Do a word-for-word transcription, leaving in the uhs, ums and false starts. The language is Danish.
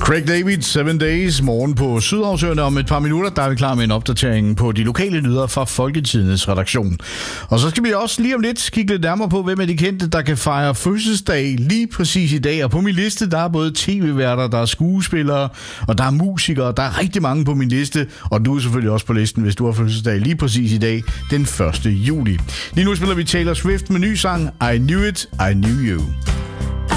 Craig David, Seven Days, morgen på Sydhavsøerne. Om et par minutter, der er vi klar med en opdatering på de lokale nyheder fra Folketidets redaktion. Og så skal vi også lige om lidt kigge lidt nærmere på, hvem er de kendte, der kan fejre fødselsdag lige præcis i dag. Og på min liste, der er både tv-værter, der er skuespillere, og der er musikere. Der er rigtig mange på min liste, og du er selvfølgelig også på listen, hvis du har fødselsdag lige præcis i dag, den første juli. Lige nu spiller vi Taylor Swift med ny sang I Knew It, I Knew You.